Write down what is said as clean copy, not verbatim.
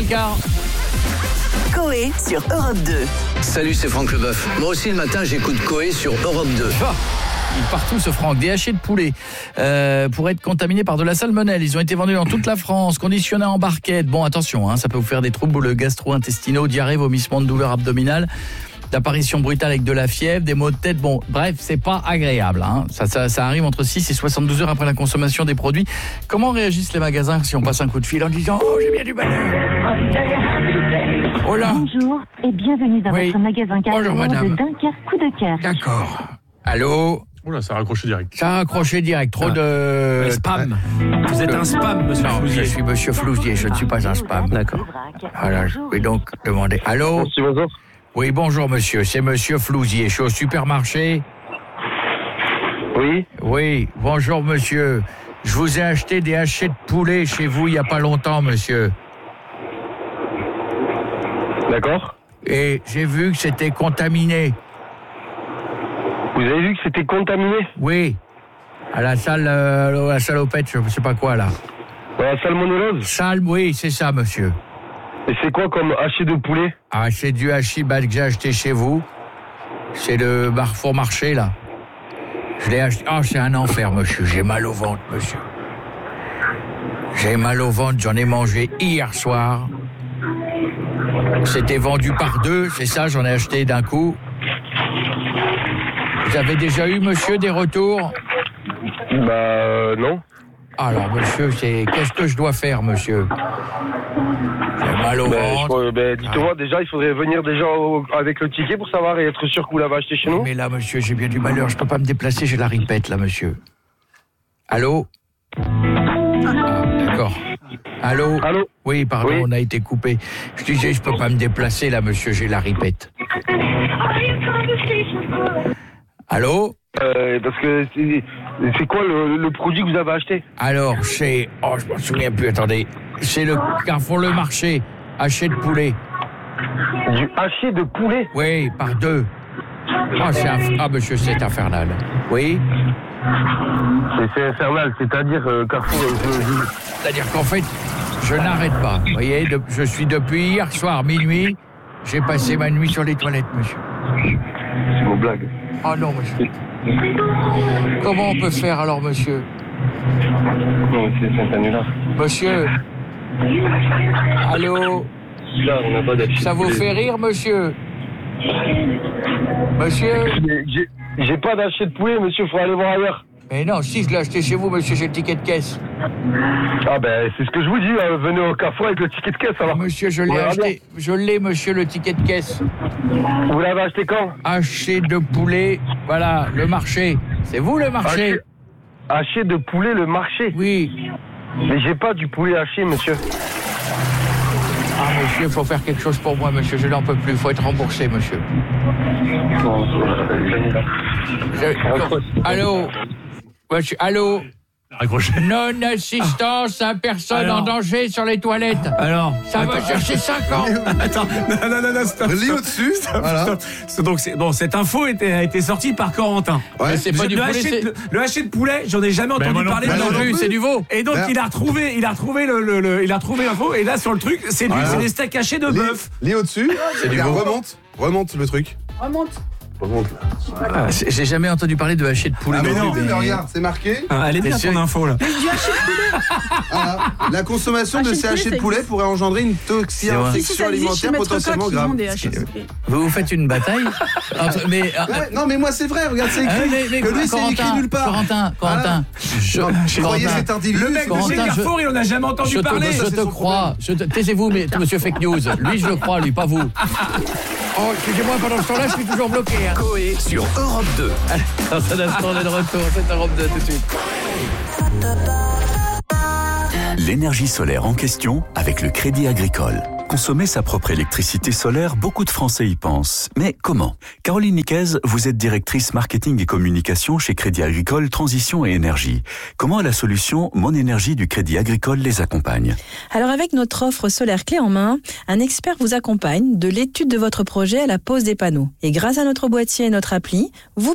8h15. Coé sur Europe 2. Salut, c'est Franck Leboeuf. Moi aussi, le matin, j'écoute Coé sur Europe 2. Partout ce Franck, des hachés de poulet pourraient être contaminés par de la salmonelle. Ils ont été vendus dans toute la France, conditionnés en barquette. Bon, attention, ça peut vous faire des troubles gastro-intestinaux, diarrhée, vomissements de douleur abdominale, d'apparition brutale avec de la fièvre, des maux de tête. Bon, bref, c'est pas agréable. Ça arrive entre 6 et 72 heures après la consommation des produits. Comment réagissent les magasins si on passe un coup de fil en disant « Oh, j'ai bien du malheur !» Oh là. Bonjour et bienvenue dans votre magasin Carrefour Bonjour, madame. de Dunkerque, coup de cœur. D'accord. Allô? Oula, ça a raccroché direct. Ça a raccroché direct. Trop de... Spam. Vous êtes un spam, monsieur Flousier. Je suis monsieur Flousier, je ne suis pas un spam. D'accord. Voilà, je vais donc demander. Allô? Merci, bonjour. Oui, bonjour monsieur, c'est monsieur Flousier. Je suis au supermarché. Oui. Oui, bonjour monsieur. Je vous ai acheté des hachés de poulet chez vous il n'y a pas longtemps, monsieur. D'accord. Et j'ai vu que c'était contaminé. Vous avez vu que c'était contaminé? Oui. À la salle, la salopette, je ne sais pas quoi là. La salmonellose? Oui, c'est ça, monsieur. Et c'est quoi comme haché de poulet? Ah, c'est du hachis que j'ai acheté chez vous. C'est le Carrefour Marché, là. Je l'ai acheté. Ah, c'est un enfer, monsieur. J'ai mal au ventre, monsieur. J'ai mal au ventre. J'en ai mangé hier soir. C'était vendu par 2, c'est ça, j'en ai acheté d'un coup. Vous avez déjà eu, monsieur, des retours? Non. Alors, monsieur, qu'est-ce que je dois faire, monsieur? J'ai mal au ventre. Dites-moi, déjà, il faudrait venir déjà avec le ticket pour savoir et être sûr que vous l'avez acheté chez nous. Mais là, monsieur, j'ai bien du malheur. Je peux pas me déplacer, j'ai la ripette, là, monsieur. Allô? Ah, d'accord. Allô? Allô? Oui, pardon, Oui. on a été coupé. Je disais, je peux pas me déplacer, là, monsieur, j'ai la ripette. Allô? Parce que c'est quoi le produit que vous avez acheté? Alors, c'est... Oh, je m'en souviens plus, attendez. C'est le Carrefour Le Marché, haché de poulet. Du haché de poulet? Oui, par 2. Ah, monsieur, c'est infernal. Oui? C'est infernal, c'est-à-dire Carrefour... C'est-à-dire qu'en fait, je n'arrête pas. Vous voyez, je suis depuis hier soir, minuit, j'ai passé ma nuit sur les toilettes, monsieur. C'est vos blagues. Oh non, monsieur. Comment on peut faire alors, monsieur? Non, c'est un annular. Monsieur? Allô? Là, on n'a pas d'haché. Ça vous fait rire, monsieur? Monsieur? J'ai pas d'aché de poulet, monsieur, faut aller voir ailleurs. Mais non, si, je l'ai acheté chez vous, monsieur, j'ai le ticket de caisse. Ah c'est ce que je vous dis, venez au Carrefour avec le ticket de caisse alors. Monsieur, je l'ai acheté. Je l'ai, monsieur, le ticket de caisse. Vous l'avez acheté quand? Haché de poulet, voilà, le marché. C'est vous le marché? Haché de poulet, le marché? Oui. Mais j'ai pas du poulet haché, monsieur. Ah, monsieur, il faut faire quelque chose pour moi, monsieur, je n'en peux plus, il faut être remboursé, monsieur. Allô? Monsieur, allô? Non-assistance à personne en danger sur les toilettes. Alors, ça va chercher 5 ans. Attends, non, stop. Lis au-dessus. Voilà. Donc, cette info a été sortie par Corentin. Ouais. C'est pas du poulet, le haché de poulet, j'en ai jamais entendu parler. non plus, c'est du veau. Et donc, il a retrouvé l'info. Et là, sur le truc, c'est des steaks hachés de bœuf. Lis au-dessus. C'est du veau. Remonte le truc. Remonte là. J'ai jamais entendu parler de haché de poulet. Ah mais non, non, mais regarde, c'est marqué. Elle est bien ton info là. Voilà. La consommation de ces hachés de poulet pourrait engendrer une toxi-infection alimentaire potentiellement grave. Vous faites une bataille Ouais, non mais moi c'est vrai, regarde, c'est écrit. Que lui c'est écrit nulle part. Corentin. Je croyais cet individu. Le mec de chez Carrefour, il en a jamais entendu parler. Je te crois. Taisez-vous, monsieur Fake News. Lui, je le crois, lui, pas vous. Oh, excusez-moi, pendant ce temps-là, je suis toujours bloqué. Coé sur Europe 2. Dans un instant, on est de retour. C'est Europe 2 tout de suite. L'énergie solaire en question avec le Crédit Agricole. Consommer sa propre électricité solaire, beaucoup de Français y pensent. Mais comment? Caroline Niquez, vous êtes directrice marketing et communication chez Crédit Agricole Transition et Énergie. Comment la solution Mon Énergie du Crédit Agricole les accompagne? Alors avec notre offre solaire clé en main, un expert vous accompagne de l'étude de votre projet à la pose des panneaux. Et grâce à notre boîtier et notre appli, vous